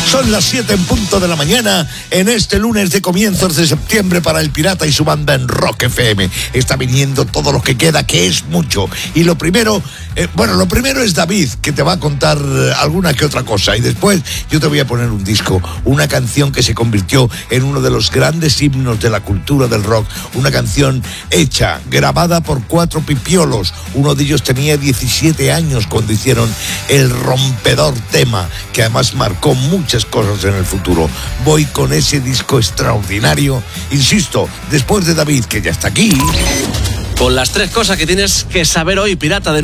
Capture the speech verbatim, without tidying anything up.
Son las siete en punto de la mañana en este lunes de comienzos de septiembre para el Pirata y su banda en Rock F M. Está viniendo todo lo que queda, que es mucho. Y lo primero, eh, bueno, lo primero es David, que te va a contar alguna que otra cosa. Y después yo te voy a poner un disco, una canción que se convirtió en uno de los grandes himnos de la cultura del rock. Una canción hecha, grabada por cuatro pipiolos. Uno de ellos tenía diecisiete años cuando hicieron el rompedor tema, que además marcó muchas cosas en el futuro. Voy con ese disco extraordinario, insisto, después de David, que ya está aquí. Con las tres cosas que tienes que saber hoy, pirata de